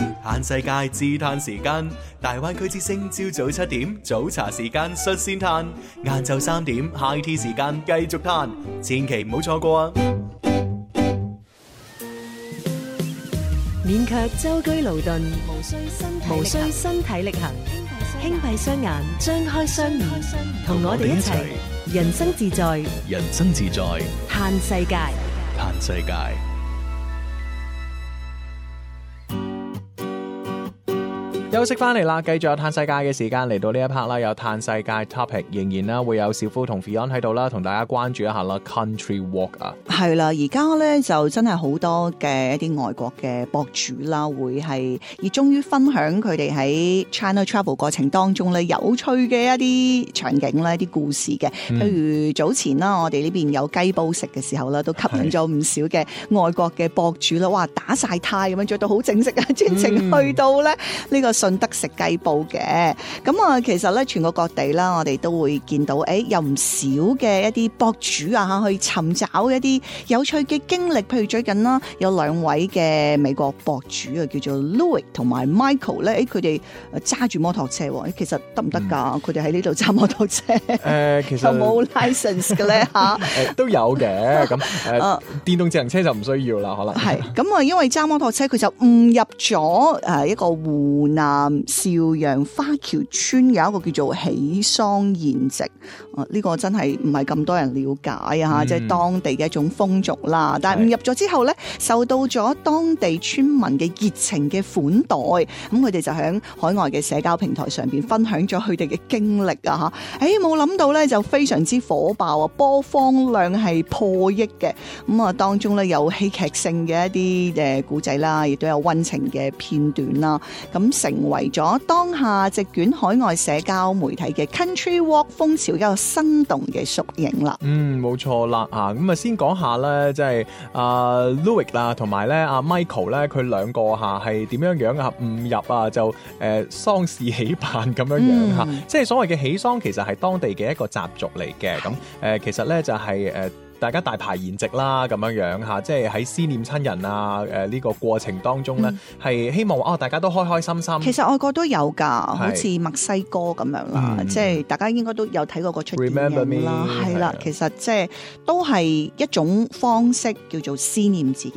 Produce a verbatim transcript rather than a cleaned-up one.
嘆世界自嘆時間，大灣區之聲朝早七點早茶時間率先嘆，晏晝三點 high tea 時間繼續嘆，千祈唔好錯過啊！ 免卻舟車勞頓，無需身體力行，無需身體力行，輕閉雙眼，張開雙耳，同我哋一齊人生自在， 人生自在， 嘆世界， 嘆世界。 休息翻嚟啦，繼續有嘆世界嘅時間嚟到呢一 part 啦，有嘆世界 topic， 仍然啦會有小夫同 Fion 喺度啦，同大家關注一下啦 Country Walk 啊。 係啦，而家咧就真係好多嘅一啲外國嘅博主啦，會係熱衷於分享佢哋喺 China Travel 過程當中咧有趣嘅一啲場景咧、一啲故事嘅。譬如早前啦，我哋呢邊有雞煲食嘅時候啦，都吸引咗唔少嘅外國嘅博主啦，哇打晒呔咁樣着到好正式啊，專程去到咧呢個順德食雞煲嘅。咁啊，其實咧全國各地啦，我哋都會見到，誒、欸、有唔少嘅一啲博主啊，去尋找一啲有趣嘅經歷。譬如最近啦，有兩位嘅美國博主啊，叫做 Louis 同埋 Michael 咧，誒佢哋揸住摩托車，誒其實得唔得㗎？佢哋喺呢度揸摩托車，誒、呃、其實有冇 license 嘅咧嚇？ 誒都有嘅，咁誒、呃、電動自行車就唔需要啦，可能係咁啊，因為揸摩托車佢就誤入咗誒一個湖南邵陽花橋村有一個叫做喜喪筵席，啊呢、這個真係唔係咁多人了解啊，嗯、即係當地嘅一種風俗啦。但係誤入咗之後咧，受到咗當地村民嘅熱情嘅款待，咁佢哋就喺海外嘅社交平台上邊分享咗佢哋嘅經歷啊吓。誒冇諗到咧就非常之火爆啊，播放量係破億嘅。咁啊當中咧有戲劇性嘅一啲誒古仔啦，亦都有溫情嘅片段啦，咁成為咗當下席捲海外社交媒體嘅 Country Walk 風潮一個生動嘅縮影啦。 嗯，冇錯啦啊！咁啊先講下咧，即係啊 Louis 啦，同埋咧阿 Michael 咧，佢兩個嚇係點樣樣啊？誤入啊就誒、呃、喪事喜辦咁樣樣嚇，嗯、即係所謂嘅喜喪其實係當地嘅一個習俗嚟嘅。咁誒、呃、其實咧就係、是、誒。呃大家大排筵席啦，咁樣樣嚇，即係喺思念親人啊，誒、呃、呢、這個過程當中咧，係、嗯、希望哦大家都開開心心。 其實外國都有㗎，好似墨西哥咁樣啦，嗯、即係大家應該都有睇過嗰出電影啦，係啦，其實即係都係一種方式叫做思念自己